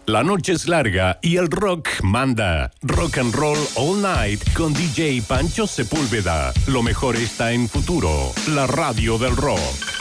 La noche es larga y el rock manda. Rock and Roll All Night con DJ Pancho Sepúlveda. Lo mejor está en Futuro, la radio del rock.